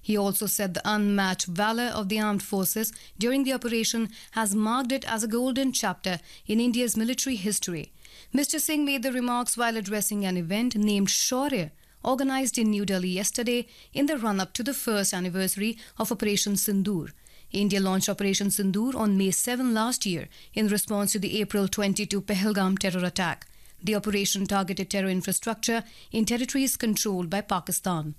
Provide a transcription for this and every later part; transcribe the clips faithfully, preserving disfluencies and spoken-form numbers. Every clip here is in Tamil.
He also said the unmatched valor of the armed forces during the operation has marked it as a golden chapter in India's military history. Mister Singh made the remarks while addressing an event named Shaurya, organized in New Delhi yesterday in the run-up to the first anniversary of Operation Sindoor. India launched Operation Sindoor on May seventh last year in response to the April twenty-second Pahalgam terror attack. The operation targeted terror infrastructure in territories controlled by Pakistan.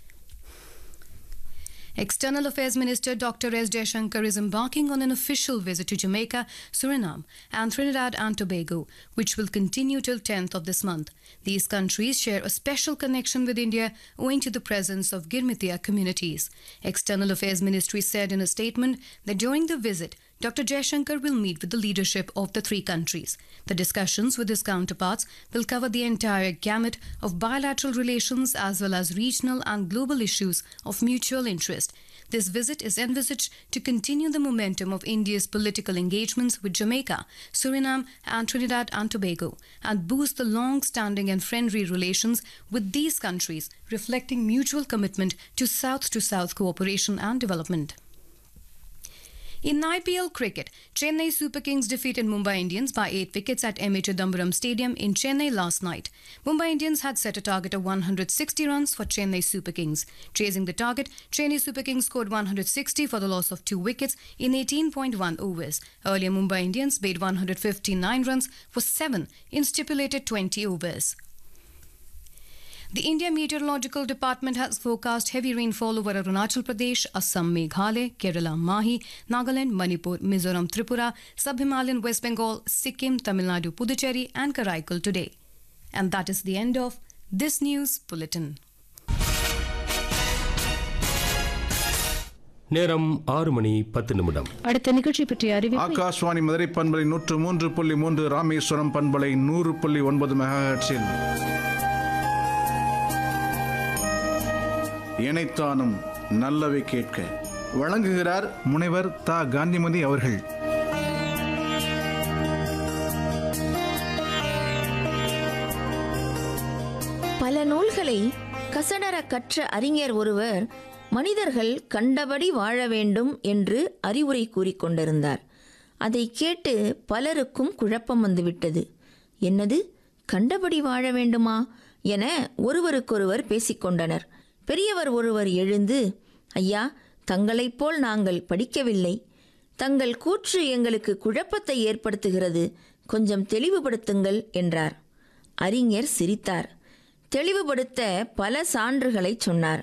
External Affairs Minister Doctor S. Jaishankar is embarking on an official visit to Jamaica, Suriname and Trinidad and Tobago, which will continue till tenth of this month. These countries share a special connection with India owing to the presence of Girmitiya communities. External Affairs Ministry said in a statement that during the visit, Doctor Jaishankar will meet with the leadership of the three countries. The discussions with his counterparts will cover the entire gamut of bilateral relations as well as regional and global issues of mutual interest. This visit is envisaged to continue the momentum of India's political engagements with Jamaica, Suriname and Trinidad and Tobago and boost the long-standing and friendly relations with these countries, reflecting mutual commitment to South-to-South cooperation and development. In I P L cricket, Chennai Super Kings defeated Mumbai Indians by eight wickets at M A Chidambaram Stadium in Chennai last night. Mumbai Indians had set a target of one hundred sixty runs for Chennai Super Kings. Chasing the target, Chennai Super Kings scored one hundred sixty for the loss of two wickets in eighteen point one overs. Earlier, Mumbai Indians made one hundred fifty-nine runs for seven in stipulated twenty overs. The India Meteorological Department has forecast heavy rainfall over Arunachal Pradesh, Assam, Meghalaya, Kerala, Mahi, Nagaland, Manipur, Mizoram, Tripura, Sub-Himalayan West Bengal, Sikkim, Tamil Nadu, Puducherry and Karaikal today. And that is the end of this news bulletin. நேரம் ஆறு மணி பத்து நிமிடம். அடுத்த நிகழ்ச்சி பற்றிய அறிவிப்பு. ஆகாஷ்வாணி மதுரை பண்பலை நூற்று மூன்று புள்ளி மூன்று, ராமேஸ்வரம் பண்பலை நூறு புள்ளி ஒன்பது மெகாஹெர்ட்ஸில் இணைத்தானும் நல்லவை கேட்க வழங்குகிறார் முனைவர் தா காந்திமதி அவர்கள். பல நூல்களை கசடர கற்ற அறிஞர் ஒருவர் மனிதர்கள் கண்டபடி வாழ வேண்டும் என்று அறிவுரை கூறிக்கொண்டிருந்தார். அதை கேட்டு பலருக்கும் குழப்பம் வந்துவிட்டது. என்னது, கண்டபடி வாழ வேண்டுமா என ஒருவருக்கொருவர் பேசிக்கொண்டனர். பெரியவர் ஒருவர் எழுந்து, ஐயா, தங்களைப் போல் நாங்கள் படிக்கவில்லை. தங்கள் கூற்று எங்களுக்கு குழப்பத்தை ஏற்படுத்துகிறது. கொஞ்சம் தெளிவுபடுத்துங்கள் என்றார். அறிஞர் சிரித்தார். தெளிவுபடுத்த பல சான்றுகளை சொன்னார்.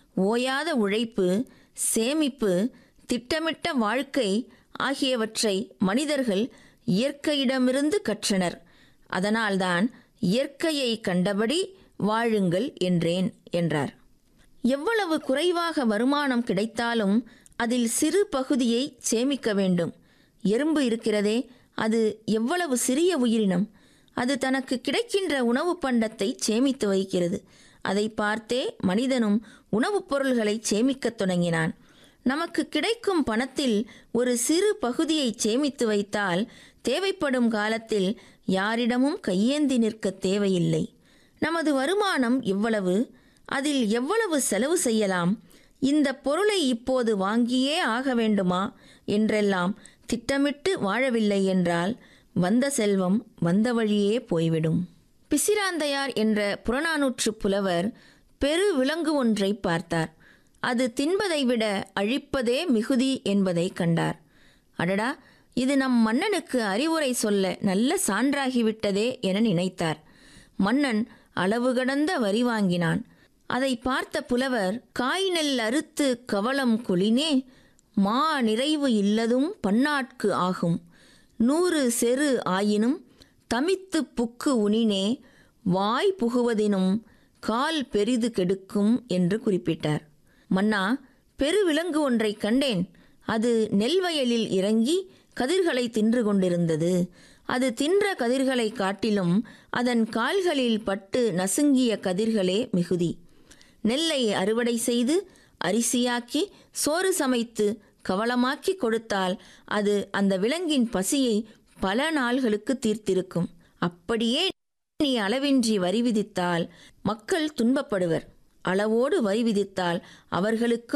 ஓயாத உழைப்பு, சேமிப்பு, திட்டமிட்ட வாழ்க்கை ஆகியவற்றை மனிதர்கள் இயற்கையிடமிருந்து கற்றனர். அதனால்தான் இயற்கையை கண்டபடி வாழுங்கள் என்றேன் என்றார். எவ்வளவு குறைவாக வருமானம் கிடைத்தாலும் அதில் சிறு பகுதியை சேமிக்க வேண்டும். எறும்பு இருக்கிறதே, அது எவ்வளவு சிறிய உயிரினம். அது தனக்கு கிடைக்கின்ற உணவு பண்டத்தை சேமித்து வைக்கிறது. அதை பார்த்தே மனிதனும் உணவுப் பொருள்களை சேமிக்கத் தொடங்கினான். நமக்கு கிடைக்கும் பணத்தில் ஒரு சிறு பகுதியை சேமித்து வைத்தால் தேவைப்படும் காலத்தில் யாரிடமும் கையேந்தி நிற்க தேவையில்லை. நமது வருமானம் எவ்வளவு, அதில் எவ்வளவு செலவு செய்யலாம், இந்த பொருளை இப்போது வாங்கியே ஆக வேண்டுமா என்றெல்லாம் திட்டமிட்டு வாழவில்லை என்றால் வந்த செல்வம் வந்த வழியே போய்விடும். பிசிராந்தையார் என்ற புறநானூற்று புலவர் பெரு விலங்கு ஒன்றை பார்த்தார். அது தின்பதை விட அழிப்பதே மிகுதி என்பதை கண்டார். அடடா, இது நம் மன்னனுக்கு அறிவுரை சொல்ல நல்ல சான்றாகிவிட்டதே என நினைத்தார். மன்னன் அளவு கடந்த வரி வாங்கினான். அதை பார்த்த புலவர், காய் நெல் அறுத்து கவளம் கொளினே, மா நிறைவு இல்லதும் பன்னாட்கு ஆகும், நூறு செரு ஆயினும் தமித்து புக்கு உணினே, வாய் புகுவதினும் கால் பெரிது கெடுக்கும் என்று குறிப்பிட்டார். மன்னா, பெருவிலங்கு ஒன்றை கண்டேன். அது நெல் வயலில் இறங்கி கதிர்களை தின்று கொண்டிருந்தது. அது தின்ற கதிர்களை காட்டிலும் அதன் கால்களில் பட்டு நசுங்கிய கதிர்களே மிகுதி. நெல்லை அறுவடை செய்து அரிசியாக்கி சோறு சமைத்து கவளமாக்கி கொடுத்தால் அது அந்த விலங்கின் பசியை பல நாள்களுக்கு தீர்த்திருக்கும். அப்படியே நீ அளவின்றி வரி விதித்தால் மக்கள் துன்பப்படுவர். அளவோடு வரி விதித்தால் அவர்களுக்கு